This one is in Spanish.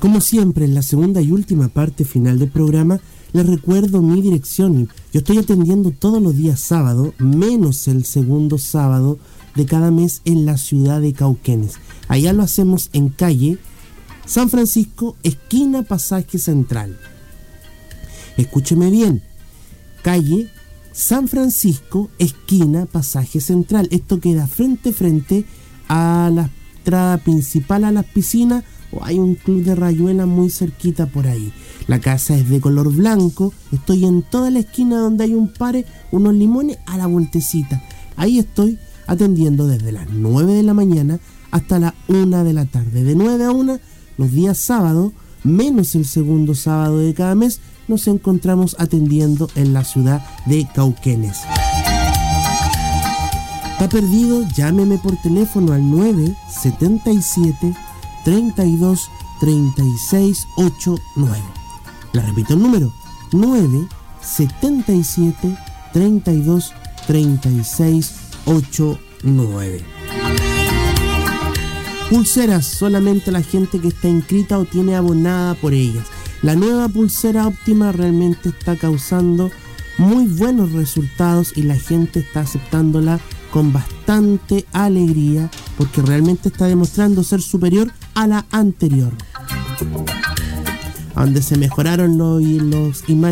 Como siempre, en la segunda y última parte final del programa, les recuerdo mi dirección. Yo estoy atendiendo todos los días sábado, menos el segundo sábado de cada mes en la ciudad de Cauquenes. Allá lo hacemos en calle San Francisco, esquina Pasaje Central. Escúcheme bien, calle San Francisco, esquina Pasaje Central. Esto queda frente a la entrada principal a las piscinas, o hay un club de rayuela muy cerquita por ahí. La casa es de color blanco. Estoy en toda la esquina donde hay un pare, unos limones, a la vueltecita. Ahí estoy atendiendo desde las 9 de la mañana hasta las 1 de la tarde. De 9 a 1, los días sábados, menos el segundo sábado de cada mes, nos encontramos atendiendo en la ciudad de Cauquenes. ¿Está perdido? Llámeme por teléfono al 977 32 36 89. Le repito el número: 977 32 36 89. Pulseras, solamente la gente que está inscrita o tiene abonada por ellas. La nueva pulsera óptima realmente está causando muy buenos resultados y la gente está aceptándola con bastante alegría, porque realmente está demostrando ser superior a la anterior, donde se mejoraron los imanes